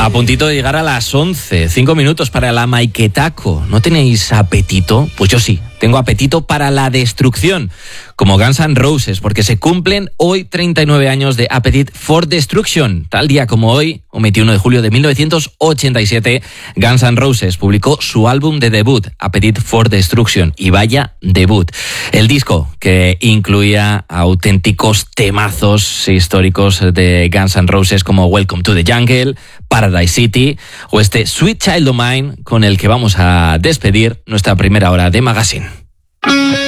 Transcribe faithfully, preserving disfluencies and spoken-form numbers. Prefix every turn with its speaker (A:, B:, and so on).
A: A puntito de llegar a las once, cinco minutos para la Maiketako. ¿No tenéis apetito? Pues yo sí, tengo apetito para la destrucción, como Guns N' Roses, porque se cumplen hoy treinta y nueve años de Appetite for Destruction. Tal día como hoy, un veintiuno de julio de mil novecientos ochenta y siete, Guns N' Roses publicó su álbum de debut, Appetite for Destruction, y vaya debut. El disco, que incluía auténticos temazos históricos de Guns N' Roses como Welcome to the Jungle, Paradise City o este Sweet Child O' Mine, con el que vamos a despedir nuestra primera hora de Magazine.